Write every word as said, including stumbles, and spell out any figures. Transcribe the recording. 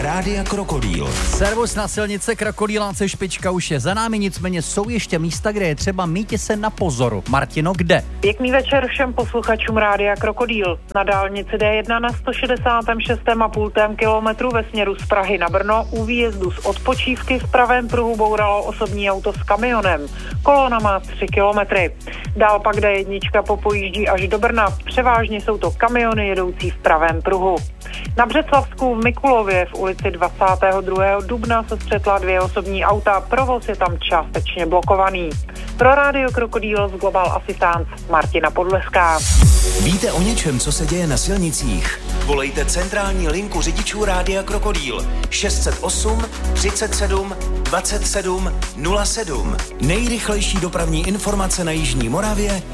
Rádia Krokodýl. Servus na silnice, Krokodýláce, špička už je za námi, nicméně jsou ještě místa, kde je třeba mít se na pozoru. Martino, kde? Pěkný večer všem posluchačům Rádia Krokodýl. Na dálnici D jedna na sto šedesát šest a půl kilometru ve směru z Prahy na Brno u výjezdu z odpočívky v pravém pruhu bouralo osobní auto s kamionem. Kolona má tři kilometry. Dál pak D jedna popojíždí až do Brna. Převážně jsou to kamiony jedoucí v pravém pruhu. Na Břeclavsku v Mikulově v ulici dvacátého druhého dubna se střetla dvě osobní auta, provoz je tam částečně blokovaný. Pro Rádio Krokodýl z Global Assistance Martina Podleská. Víte o něčem, co se děje na silnicích? Volejte centrální linku řidičů Rádia Krokodýl šest set osm třicet sedm dvacet sedm nula sedm. Nejrychlejší dopravní informace na jižní Moravě